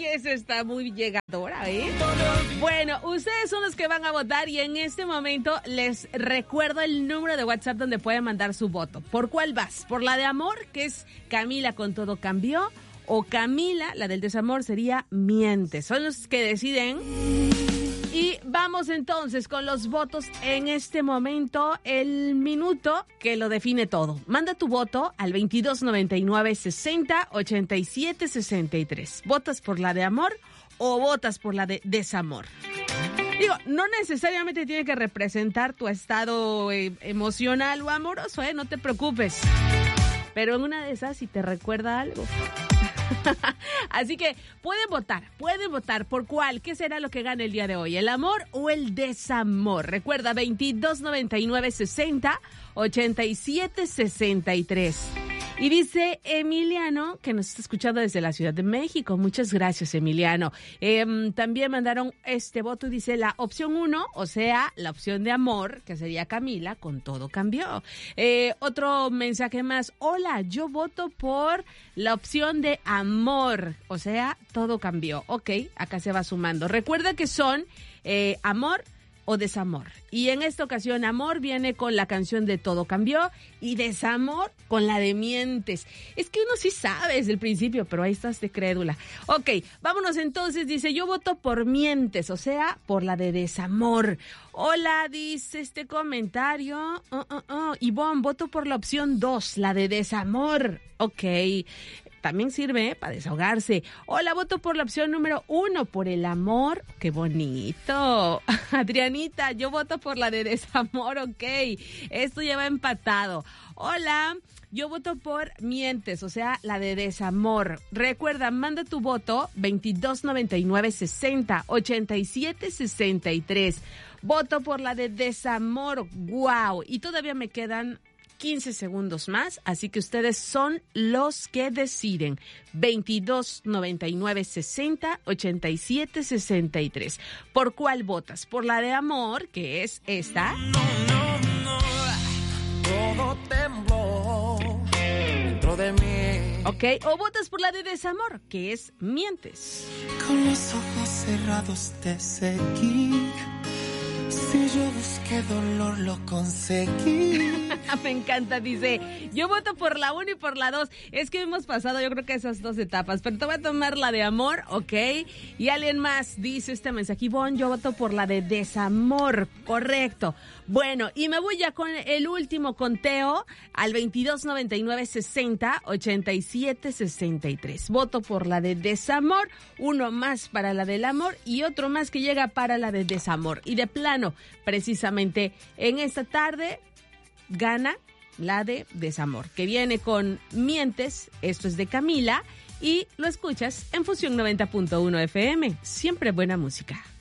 esa está muy llegadora, ¿eh? Bueno, ustedes son los que van a votar y en este momento les recuerdo el número de WhatsApp donde pueden mandar su voto. ¿Por cuál vas? ¿Por la de amor, que es Camila con todo cambió? ¿O Camila, la del desamor, sería Mientes? Son los que deciden. Y vamos entonces con los votos en este momento, el minuto que lo define todo. Manda tu voto al 2299 60 87 63. ¿Votas por la de amor o votas por la de desamor? Digo, no necesariamente tiene que representar tu estado emocional o amoroso, no te preocupes. Pero en una de esas, si te recuerda algo. Así que pueden votar. ¿Por cuál? ¿Qué será lo que gana el día de hoy? ¿El amor o el desamor? Recuerda, 2299 60 87 63. Y dice Emiliano, que nos está escuchando desde la Ciudad de México. Muchas gracias, Emiliano. También mandaron este voto y dice la opción 1, o sea, la opción de amor, que sería Camila, con todo cambió. Otro mensaje más. Hola, yo voto por la opción de amor, o sea, todo cambió. Ok, acá se va sumando. Recuerda que son amor o desamor. Y en esta ocasión, amor viene con la canción de Todo Cambió y desamor con la de Mientes. Es que uno sí sabe desde el principio, pero ahí estás de crédula. Ok, vámonos entonces. Dice, yo voto por Mientes, o sea, por la de desamor. Hola, dice este comentario. Ivonne, voto por la opción 2, la de desamor. Ok. También sirve para desahogarse. Hola, voto por la opción número 1, por el amor. ¡Qué bonito! Adrianita, yo voto por la de desamor, ok. Esto ya va empatado. Hola, yo voto por Mientes, o sea, la de desamor. Recuerda, manda tu voto 2299 60 87 63. Voto por la de desamor. ¡Wow! Y todavía me quedan 15 segundos más, así que ustedes son los que deciden. 2299 60 87 63. ¿Por cuál votas? ¿Por la de amor, que es esta? No, todo tembló dentro de mí. Ok, o votas por la de desamor, que es Mientes. Con los ojos cerrados te seguí. Si yo busqué dolor, lo conseguí. Me encanta, dice, yo voto por la 1 y por la 2. Es que hemos pasado, yo creo que esas dos etapas, pero te voy a tomar la de amor, ¿ok? Y alguien más dice este mensaje, Ivonne, yo voto por la de desamor, correcto. Bueno, y me voy ya con el último conteo al 2299 60 87 63. Voto por la de desamor, uno más para la del amor y otro más que llega para la de desamor. Y de plano, precisamente en esta tarde gana la de desamor, que viene con Mientes. Esto es de Camila y lo escuchas en Fusión 90.1 FM. Siempre buena música.